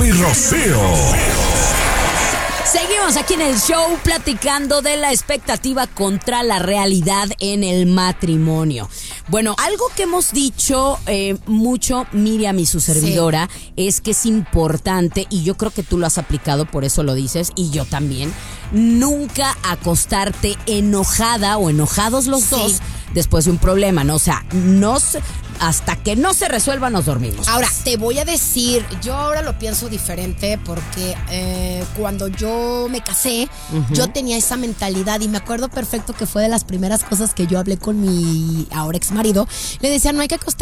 y Rocío. Seguimos aquí en el show platicando de la expectativa contra la realidad en el matrimonio. Bueno, algo que hemos dicho mucho, Miriam y su servidora, es que es importante, y yo creo que tú lo has aplicado, por eso lo dices, y yo también, nunca acostarte enojada o enojados los dos después de un problema, ¿no? O sea, hasta que no se resuelva nos dormimos. Ahora, te voy a decir, yo ahora lo pienso diferente porque cuando yo me casé, yo tenía esa mentalidad y me acuerdo perfecto que fue de las primeras cosas que yo hablé con mi ahora ex marido. Le decía, no hay que acostar